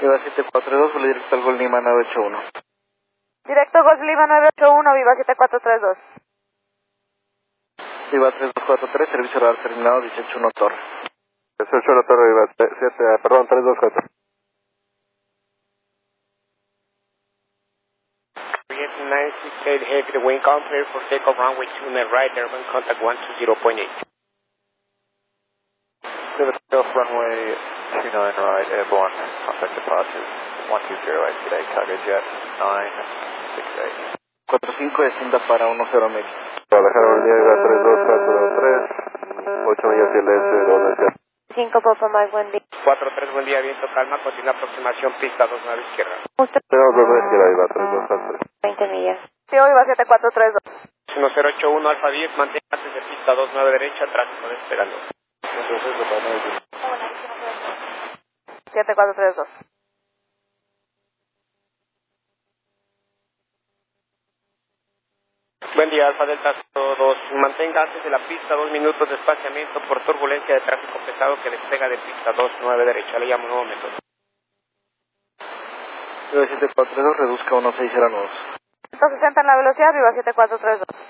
Viva 7432, vuelo directo al Gol Lima 981. Directo Gol Lima 981, Viva 7432. Viva 3243, servicio radar terminado, 181 Torre. 181 Torre, Viva 324. Viet 968 heavy, the wind calm clear for takeoff runway 29 right, airman contact 120.8. Clear takeoff runway 29 right, airborne, contact departure 120 today, cargo jet 968. 45 descienda para 10 México. Guadalajara, Ordiega 32403, 8 millas ILS, ¿dónde 5 Papa Mike, buen día. 43, buen día, viento calma, continúa aproximación, pista 29 izquierda. Usted, Tenemos 2 izquierda, Viva 324. 20 millas. Sí, Viva 7432. 1081 Alfa 10, mantenga antes de pista 29 derecha, tráfico despegando. 7432. Buen día, Alfa Delta 2, mantenga antes de la pista 2 minutos de espaciamiento por turbulencia de tráfico pesado que despega de pista 29 derecha, le llamo nuevo método. Viva 7432, reduzca 1609. 160 en la velocidad, Viva 7432.